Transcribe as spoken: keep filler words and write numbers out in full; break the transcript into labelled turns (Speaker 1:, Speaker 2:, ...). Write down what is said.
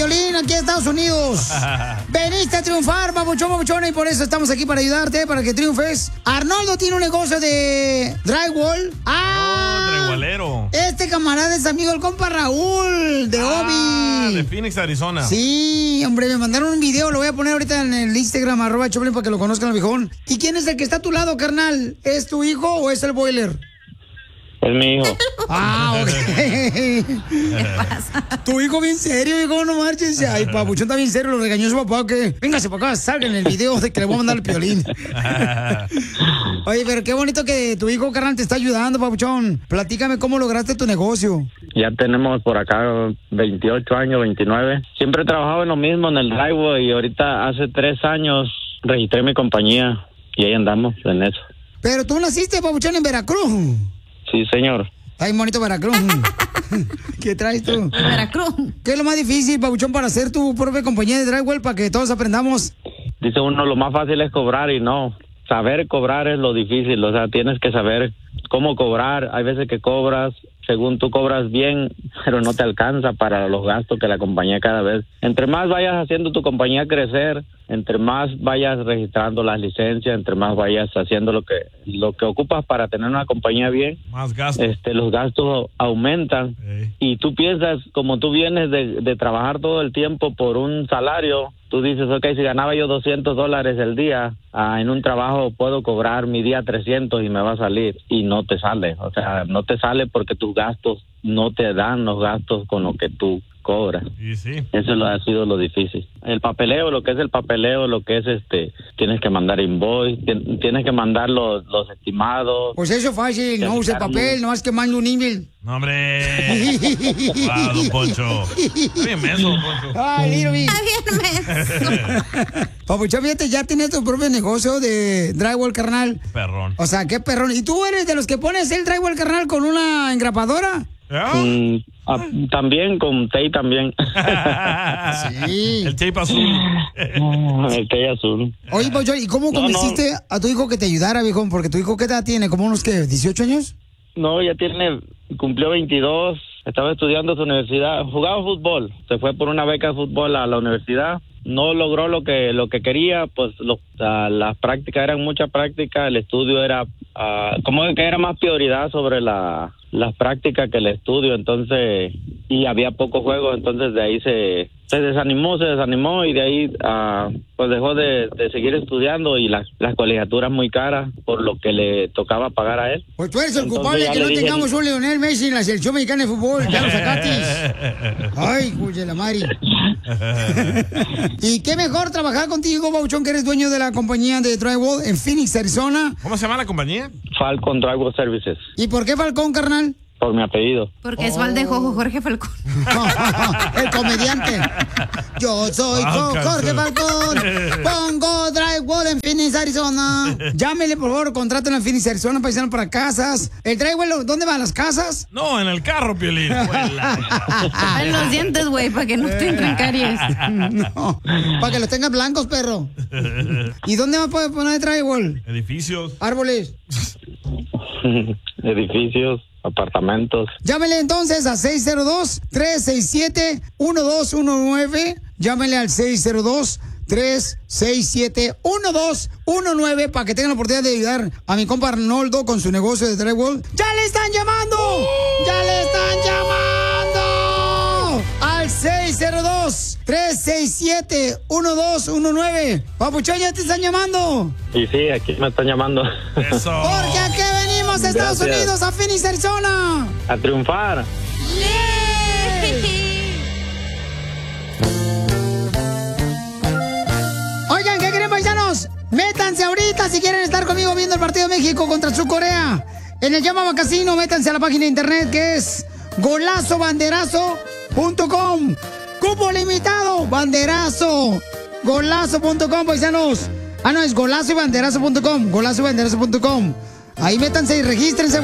Speaker 1: Piolín aquí en Estados Unidos. Veniste a triunfar, papuchón, papuchona, y por eso estamos aquí para ayudarte, para que triunfes. Arnoldo tiene un negocio de drywall. ¡Ah!
Speaker 2: Oh, drywallero.
Speaker 1: Este camarada es amigo del compa Raúl, de
Speaker 2: ah,
Speaker 1: Obi.
Speaker 2: de Phoenix, Arizona.
Speaker 1: Sí, hombre, me mandaron un video, lo voy a poner ahorita en el Instagram, arroba Choplin, para que lo conozcan al viejón. ¿Y quién es el que está a tu lado, carnal? ¿Es tu hijo o es el boiler?
Speaker 3: Es mi hijo.
Speaker 1: Ah, ok. ¿Qué pasa? Tu hijo bien serio, hijo, no marches. Ay, papuchón está bien serio, lo regañó su papá, que véngase para acá, salga en el video de que le voy a mandar el Piolín. Oye, pero qué bonito que tu hijo, carnal, te está ayudando, papuchón. Platícame cómo lograste tu negocio.
Speaker 3: Ya tenemos por acá veintiocho años, veintinueve. Siempre he trabajado en lo mismo, en el driveway, y ahorita hace tres años registré mi compañía y ahí andamos en eso.
Speaker 1: Pero tú naciste, papuchón, en Veracruz.
Speaker 3: Sí, señor.
Speaker 1: Ay, bonito Veracruz. ¿Qué traes tú?
Speaker 4: Veracruz.
Speaker 1: ¿Qué es lo más difícil, papuchón, para hacer tu propia compañía de drywall para que todos aprendamos?
Speaker 3: Dice uno, lo más fácil es cobrar, y no. Saber cobrar es lo difícil, o sea, tienes que saber cómo cobrar. Hay veces que cobras, según tú cobras bien, pero no te alcanza para los gastos que la compañía cada vez. Entre más vayas haciendo tu compañía crecer, entre más vayas registrando las licencias, entre más vayas haciendo lo que lo que ocupas para tener una compañía bien,
Speaker 2: más gastos.
Speaker 3: Este, los gastos aumentan. Hey. Y tú piensas, como tú vienes de, de trabajar todo el tiempo por un salario, tú dices, ok, si ganaba yo doscientos dólares el día, ah, en un trabajo puedo cobrar mi día trescientos y me va a salir, y no te sale. O sea, no te sale porque tus gastos no te dan los gastos con lo que tú cobras.
Speaker 2: Y sí.
Speaker 3: Eso lo, ha sido lo difícil. El papeleo, lo que es el papeleo, lo que es este, tienes que mandar invoice, tienes que mandar los, los estimados.
Speaker 1: Pues eso es fácil, no use papel, nomás que mande un email.
Speaker 2: No, hombre. Ah, don Poncho. Está bien menso, don Poncho.
Speaker 1: Ay, Little
Speaker 4: Está bien menso.
Speaker 1: Papuchón, fíjate, ya tienes tu propio negocio de drywall, carnal.
Speaker 2: Perrón.
Speaker 1: O sea, qué perrón. ¿Y tú eres de los que pones el drywall, carnal, con una engrapadora?
Speaker 2: ¿Yeah?
Speaker 3: Mm, ah, también con tape también.
Speaker 1: Sí.
Speaker 2: El tape azul.
Speaker 3: El tape azul.
Speaker 1: Oye, Papuchón, ¿y cómo convenciste no, no. a tu hijo que te ayudara, viejo? Porque tu hijo, ¿qué edad tiene? ¿Como unos, qué, dieciocho años?
Speaker 3: No, ya tiene, cumplió veintidós. Estaba estudiando su universidad. Jugaba fútbol. Se fue por una beca de fútbol a la universidad. No logró lo que lo que quería, pues lo, uh, las prácticas eran mucha práctica, el estudio era uh, como que era más prioridad sobre la las prácticas que el estudio, entonces, y había pocos juegos, entonces de ahí se se desanimó, se desanimó y de ahí uh, pues dejó de, de seguir estudiando, y las las colegiaturas muy caras por lo que le tocaba pagar a él.
Speaker 1: Pues tú eres el culpable de que no dije... tengamos un Lionel Messi en la selección mexicana de fútbol, ya lo sacaste. Ay, cuya la Mari. ¿Y qué mejor trabajar contigo, Papuchón, que eres dueño de la compañía de drywall en Phoenix, Arizona?
Speaker 2: ¿Cómo se llama la compañía?
Speaker 3: Falcon Drywall Services.
Speaker 1: ¿Y por qué Falcón, carnal?
Speaker 3: Por mi apellido.
Speaker 4: Porque oh. es Valdejo Jorge Falcón.
Speaker 1: El comediante. Yo soy wow, Jorge Falcón. Pongo drywall en Phoenix, Arizona. Llámele, por favor, contrátenlo en Phoenix, Arizona, paisano, para casas. ¿El drywall dónde van las casas?
Speaker 2: No, en el carro, Piolín.
Speaker 4: En los dientes, güey, para que no te entren caries.
Speaker 1: No, para que los tengas blancos, perro. ¿Y dónde más puede poner drywall?
Speaker 2: Edificios.
Speaker 1: Árboles.
Speaker 3: Edificios. Apartamentos.
Speaker 1: Llámele entonces a seis cero dos, tres seis siete, uno dos uno nueve. Llámele al seis cero dos, tres seis siete, uno dos uno nueve para que tengan la oportunidad de ayudar a mi compa Arnoldo con su negocio de drywall. ¡Ya le están llamando! ¡Ya le están llamando! Al seis cero dos, tres seis siete, uno dos uno nueve. Papuchón, ¿ya te están llamando?
Speaker 3: Y sí, aquí me están llamando.
Speaker 2: Eso.
Speaker 1: Porque aquí venimos a Estados
Speaker 3: Gracias.
Speaker 1: Unidos, a Phoenix, Arizona.
Speaker 3: A triunfar.
Speaker 1: Oigan, ¿qué creen, paisanos? Métanse ahorita si quieren estar conmigo viendo el partido de México contra Sur Corea. En el Llama Casino, métanse a la página de internet que es golazo banderazo punto com. Cupo limitado, banderazo. Golazo punto com, paisanos. Ah, no, es golazo y banderazo punto com. Golazo y banderazo punto com. Ahí métanse y regístrense.